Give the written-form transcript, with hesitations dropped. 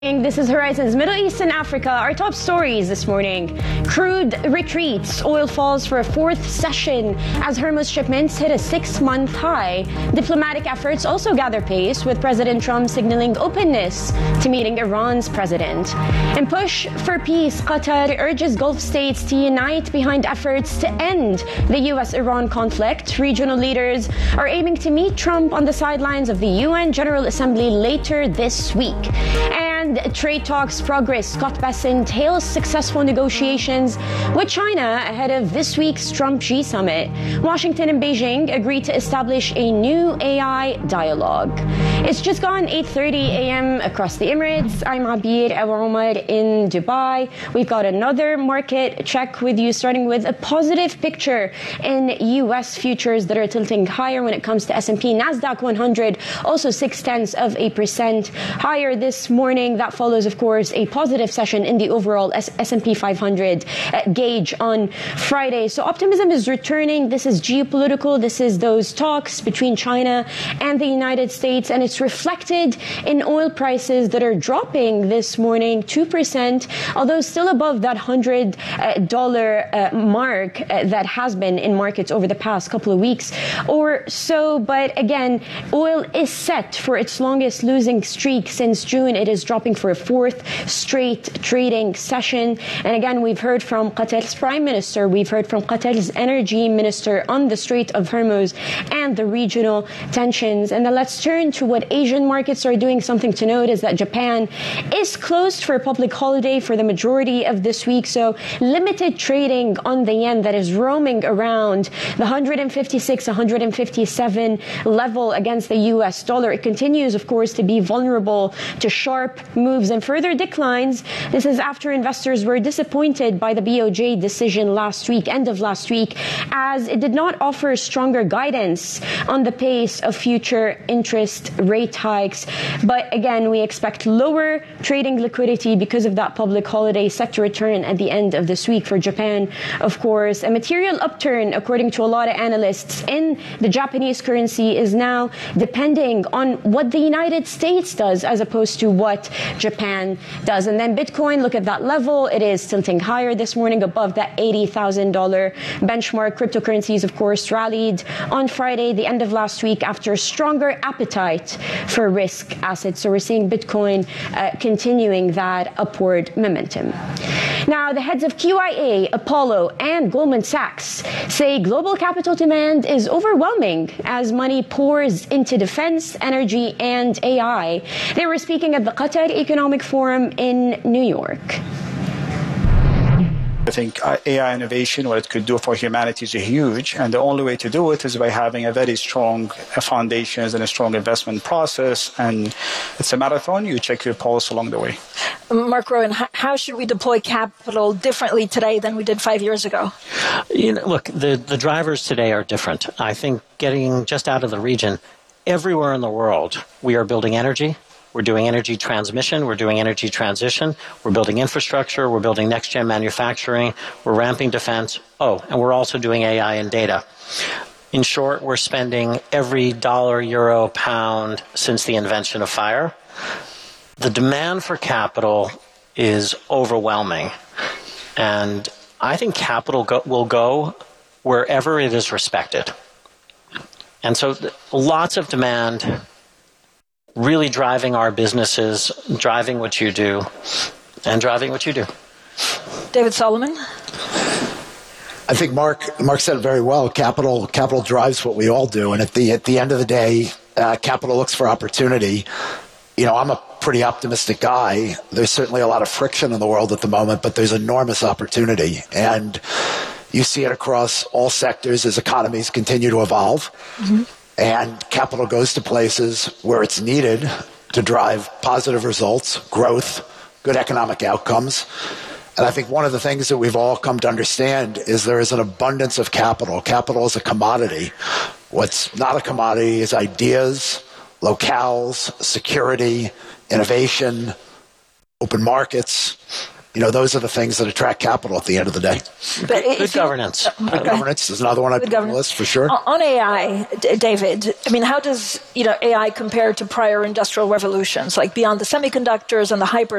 This is Horizons Middle East and Africa. Our top stories this morning. Crude retreats. Oil falls for a fourth session as Hormuz shipments hit a 6-month high. Diplomatic efforts also gather pace, with President Trump signaling openness to meeting Iran's president. In push for peace, Qatar urges Gulf states to unite behind efforts to end the U.S.-Iran conflict. Regional leaders are aiming to meet Trump on the sidelines of the UN General Assembly later this week. And trade talks progress. Scott Bessent hails successful negotiations with China ahead of this week's Trump-Xi summit. Washington and Beijing agreed to establish a new AI dialogue. It's just gone 8:30 a.m. across the Emirates. I'm Abir Abu Omar in Dubai. We've got another market check with you, starting with a positive picture in U.S. futures that are tilting higher when it comes to S&P. Nasdaq 100 also 0.6% higher this morning. That follows, of course, a positive session in the overall S&P 500 gauge on Friday. So optimism is returning. This is geopolitical. This is those talks between China and the United States, and it's reflected in oil prices that are dropping this morning 2%, although still above that $100 mark that has been in markets over the past couple of weeks or so. But again, oil is set for its longest losing streak since June. It is dropping for a fourth straight trading session. And again, we've heard from Qatar's Prime Minister, we've heard from Qatar's Energy Minister on the Strait of Hormuz and the regional tensions. And then let's turn to what Asian markets are doing. Something to note is that Japan is closed for a public holiday for the majority of this week, so limited trading on the yen that is roaming around the 156, 157 level against the US dollar. It continues, of course, to be vulnerable to sharp moves and further declines. This is after investors were disappointed by the BOJ decision last week, end of last week, as it did not offer stronger guidance on the pace of future interest rate hikes. But again, we expect lower trading liquidity because of that public holiday set to return at the end of this week for Japan. Of course, a material upturn, according to a lot of analysts, in the Japanese currency is now depending on what the United States does as opposed to what Japan does. And then Bitcoin, look at that level. It is tilting higher this morning above that $80,000 benchmark. Cryptocurrencies, of course, rallied on Friday, the end of last week, after stronger appetite for risk assets. So we're seeing Bitcoin continuing that upward momentum. Now, the heads of QIA, Apollo, and Goldman Sachs say global capital demand is overwhelming as money pours into defense, energy, and AI. They were speaking at the Qatar Economic Forum in New York. I think AI innovation, what it could do for humanity, is huge. And the only way to do it is by having a very strong foundations and a strong investment process. And it's a marathon. You check your pulse along the way. Mark Rowan, how should we deploy capital differently today than we did 5 years ago? Look, the drivers today are different. I think getting just out of the region, everywhere in the world, we are building energy. We're doing energy transmission. We're doing energy transition. We're building infrastructure. We're building next-gen manufacturing. We're ramping defense. Oh, and we're also doing AI and data. In short, we're spending every dollar, euro, pound since the invention of fire. The demand for capital is overwhelming. And I think capital will go wherever it is respected. And so lots of demand, really driving our businesses, driving what you do, and driving what you do. David Solomon? I think Mark said it very well. Capital drives what we all do. And at the end of the day, capital looks for opportunity. You know, I'm a pretty optimistic guy. There's certainly a lot of friction in the world at the moment, but there's enormous opportunity. And you see it across all sectors as economies continue to evolve. Mm-hmm. And capital goes to places where it's needed to drive positive results, growth, good economic outcomes. And I think one of the things that we've all come to understand is there is an abundance of capital. Capital is a commodity. What's not a commodity is ideas, locales, security, innovation, open markets. those are the things that attract capital at the end of the day. But Good governance. Good governance is another one I put on the list for sure. On AI, David, I mean, how does AI compare to prior industrial revolutions, like beyond the semiconductors and the hyper